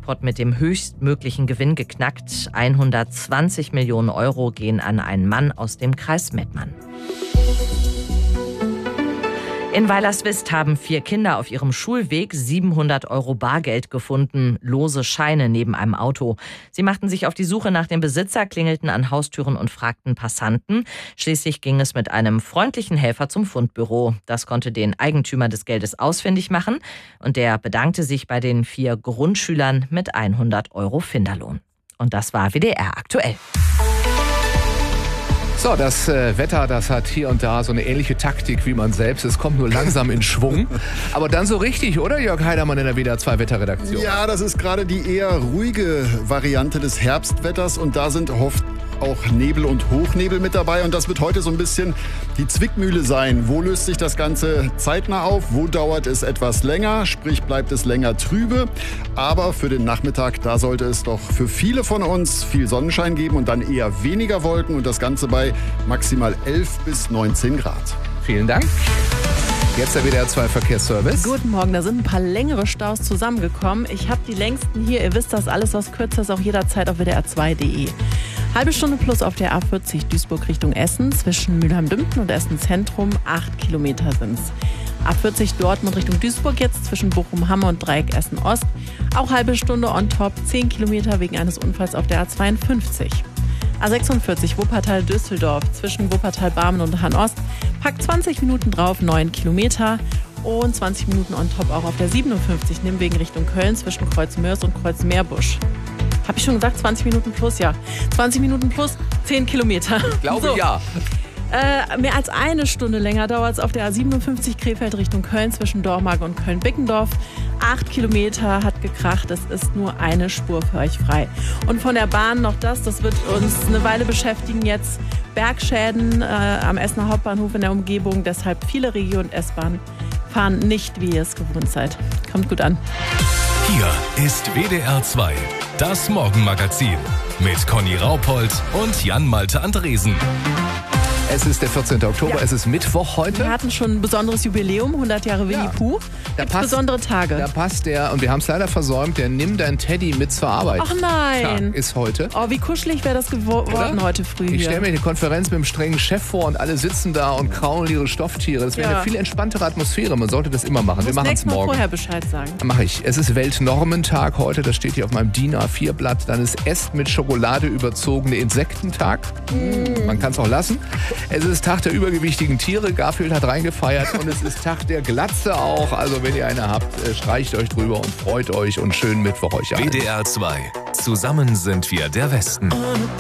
Jackpot mit dem höchstmöglichen Gewinn geknackt. 120 Millionen Euro gehen an einen Mann aus dem Kreis Mettmann. In Weilerswist haben 4 Kinder auf ihrem Schulweg 700 Euro Bargeld gefunden, lose Scheine neben einem Auto. Sie machten sich auf die Suche nach dem Besitzer, klingelten an Haustüren und fragten Passanten. Schließlich ging es mit einem freundlichen Helfer zum Fundbüro. Das konnte den Eigentümer des Geldes ausfindig machen und der bedankte sich bei den 4 Grundschülern mit 100 Euro Finderlohn. Und das war WDR aktuell. So, das Wetter, das hat hier und da so eine ähnliche Taktik wie man selbst. Es kommt nur langsam in Schwung. Aber dann so richtig, oder Jörg Heidermann in der WDR 2 Wetterredaktion? Ja, das ist gerade die eher ruhige Variante des Herbstwetters und da sind oft auch Nebel und Hochnebel mit dabei und das wird heute so ein bisschen die Zwickmühle sein. Wo löst sich das Ganze zeitnah auf? Wo dauert es etwas länger? Sprich, bleibt es länger trübe? Aber für den Nachmittag, da sollte es doch für viele von uns viel Sonnenschein geben und dann eher weniger Wolken und das Ganze bei maximal 11 bis 19 Grad. Vielen Dank. Jetzt der WDR 2 Verkehrsservice. Guten Morgen, da sind ein paar längere Staus zusammengekommen. Ich habe die längsten hier, ihr wisst das, alles was kürzer ist, auch jederzeit auf wdr2.de. Halbe Stunde plus auf der A40 Duisburg Richtung Essen, zwischen Mülheim-Dümpten und Essen Zentrum, 8 Kilometer sind's. A40 Dortmund Richtung Duisburg jetzt, zwischen Bochum-Hamme und Dreieck Essen-Ost, auch halbe Stunde on top, 10 Kilometer wegen eines Unfalls auf der A52. A46 Wuppertal-Düsseldorf, zwischen Wuppertal-Barmen und Hahn-Ost, packt 20 Minuten drauf, 9 Kilometer. Und 20 Minuten on top auch auf der 57 Nimwegen Richtung Köln, zwischen Kreuzmörs und Kreuzmeerbusch. Habe ich schon gesagt, 20 Minuten plus? Ja. 20 Minuten plus, 10 Kilometer. Ich glaube, ja. Mehr als eine Stunde länger dauert es auf der A57 Krefeld Richtung Köln, zwischen Dormagen und Köln-Bickendorf. 8 Kilometer hat gekracht, es ist nur eine Spur für euch frei. Und von der Bahn noch das wird uns eine Weile beschäftigen jetzt. Bergschäden am Essener Hauptbahnhof in der Umgebung, deshalb viele Regio- und S-Bahnen fahren nicht, wie ihr es gewohnt seid. Kommt gut an. Hier ist WDR 2, das Morgenmagazin mit Conny Raupold und Jan-Malte Andresen. Es ist der 14. Oktober, Ja. Es ist Mittwoch heute. Wir hatten schon ein besonderes Jubiläum, 100 Jahre Winnie Pooh. Gibt's besondere Tage. Da passt der, und wir haben es leider versäumt, der Nimm dein Teddy mit zur Arbeit. Ach nein. Tag ist heute. Oh, wie kuschelig wäre das geworden heute früh Ich hier. stelle mir eine Konferenz mit einem strengen Chef vor und alle sitzen da und kraulen ihre Stofftiere. Das wäre Ja. eine viel entspanntere Atmosphäre. Man sollte das immer machen. Wir machen es Nächstes Mal morgen. vorher Bescheid sagen. Mache ich. Es ist Weltnormentag heute. Das steht hier auf meinem DIN A4-Blatt. Dann ist Esst mit Schokolade überzogene Insektentag. Man kann es auch lassen. Es ist Tag der übergewichtigen Tiere. Garfield hat reingefeiert. Und es ist Tag der Glatze auch. Also wenn ihr eine habt, streicht euch drüber und freut euch und schönen Mittwoch euch allen. WDR 2. Zusammen sind wir der Westen.